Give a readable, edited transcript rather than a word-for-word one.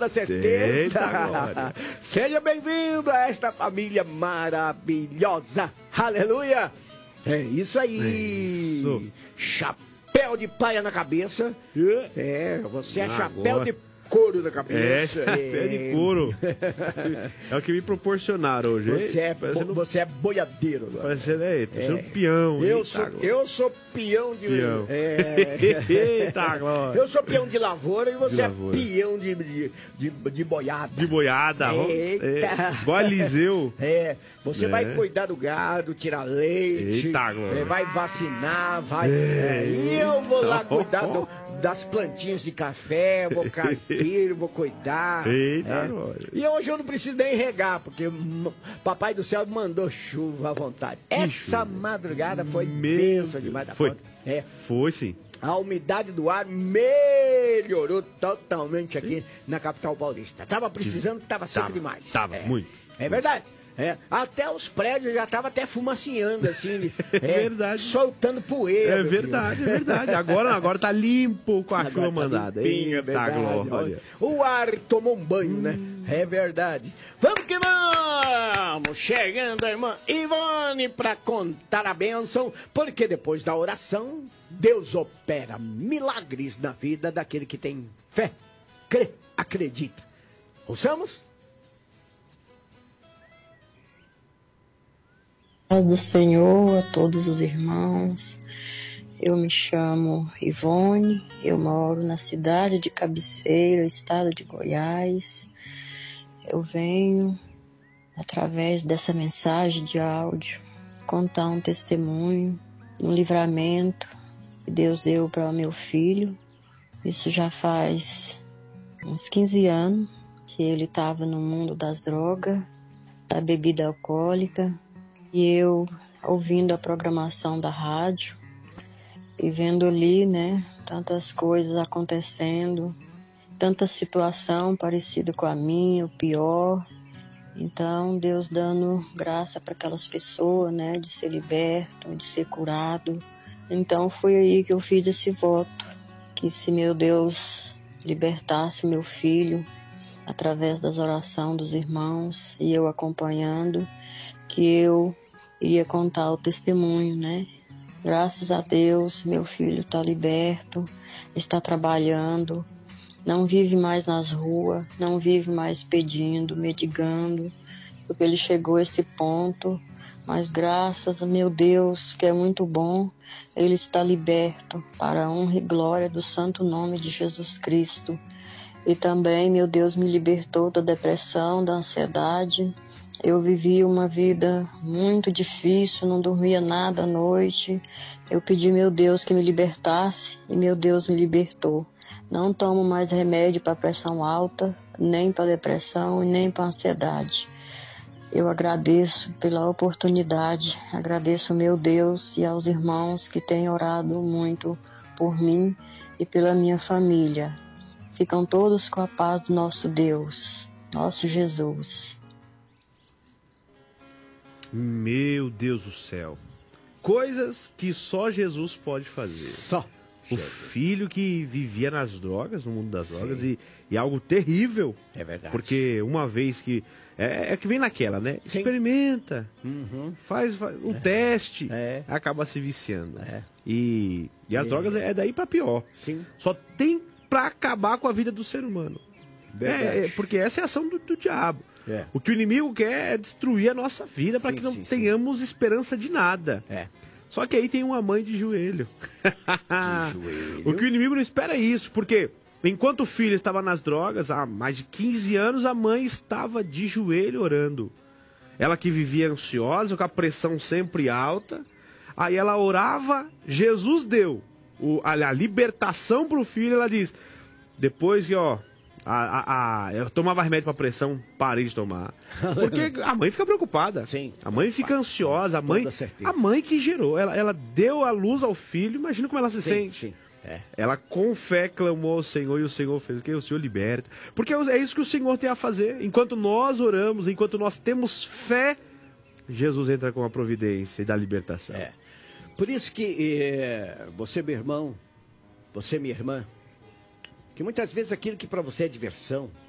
toda certeza. Eita, glória. Seja bem-vindo a esta família maravilhosa. Aleluia. É isso aí. Isso. Chapéu de paia na cabeça. Você é chapéu Agora. de couro na cabeça. Chapéu de couro. É o que me proporcionaram hoje. Você é boiadeiro agora. Parecendo, você é um peão. Eu sou peão de... Peão. Eita, glória. Eu sou peão de lavoura e você lavoura. é peão de boiada. De boiada. Eita. Igual a Eliseu. Você vai cuidar do gado, tirar leite. Eita, glória. Vai vacinar, vai... e eu vou lá cuidar das plantinhas de café, vou carpir, vou cuidar. Eita, glória. E hoje eu não preciso nem regar, porque Papai do Céu mandou chuva à vontade. Essa madrugada foi bênção demais da conta. Foi sim. A umidade do ar melhorou totalmente aqui na capital paulista. Tava precisando, tava seco demais. Tava, muito. É verdade. Até os prédios já estavam até fumacinhando, assim. Verdade. Soltando poeira. É verdade. Agora tá limpo com a chuva mandada. Limpinho, Eita, glória. O ar tomou um banho, né? É verdade. Vamos que vamos! Chegando a irmã Ivone para contar a bênção, porque depois da oração, Deus opera milagres na vida daquele que tem fé, crê, acredita. Ouçamos? Paz do Senhor a todos os irmãos. Eu me chamo Ivone, eu moro na cidade de Cabeceira, estado de Goiás. Eu venho, através dessa mensagem de áudio, contar um testemunho, um livramento que Deus deu para o meu filho. Isso já faz uns 15 anos que ele estava no mundo das drogas, da bebida alcoólica. E eu, ouvindo a programação da rádio e vendo ali, né, tantas coisas acontecendo, tanta situação parecida com a minha, o pior. Então, Deus dando graça para aquelas pessoas, né, de ser liberto, de ser curado. Então, foi aí que eu fiz esse voto, que se meu Deus libertasse meu filho, através das orações dos irmãos, e eu acompanhando, que eu iria contar o testemunho, né? Graças a Deus, meu filho está liberto, está trabalhando, não vive mais nas ruas, não vive mais pedindo, mendigando, porque ele chegou a esse ponto, mas graças a meu Deus, que é muito bom, ele está liberto para a honra e glória do santo nome de Jesus Cristo. E também, meu Deus, me libertou da depressão, da ansiedade. Eu vivi uma vida muito difícil, não dormia nada à noite. Eu pedi, meu Deus, que me libertasse e meu Deus me libertou. Não tomo mais remédio para pressão alta, nem para depressão e nem para ansiedade. Eu agradeço pela oportunidade, agradeço ao meu Deus e aos irmãos que têm orado muito por mim e pela minha família. Ficam todos com a paz do nosso Deus, nosso Jesus. Meu Deus do céu. Coisas que só Jesus pode fazer. Só. O filho que vivia nas drogas, no mundo das drogas, e algo terrível. É verdade. Porque uma vez que... É que vem naquela, né? Sim. Experimenta, faz um teste, acaba se viciando. E as drogas é daí pra pior. Sim. Só tem pra acabar com a vida do ser humano. Verdade. Porque essa é a ação do diabo. É. O que o inimigo quer é destruir a nossa vida para que não tenhamos esperança de nada. Só que aí tem uma mãe de joelho. O que o inimigo não espera é isso, porque enquanto o filho estava nas drogas, há mais de 15 anos, a mãe estava de joelho orando. Ela que vivia ansiosa, com a pressão sempre alta, aí ela orava, Jesus deu a libertação para o filho, ela diz, depois que, eu tomava remédio para pressão, parei de tomar. Porque a mãe fica preocupada. Sim. A mãe fica ansiosa. A mãe que gerou. Ela deu a luz ao filho. Imagina como ela se sente. Sim. Ela com fé clamou ao Senhor e o Senhor fez o quê? O Senhor liberta. Porque é isso que o Senhor tem a fazer. Enquanto nós oramos, enquanto nós temos fé, Jesus entra com a providência e dá libertação. Por isso que você, meu irmão, você, minha irmã, que muitas vezes aquilo que para você é diversão,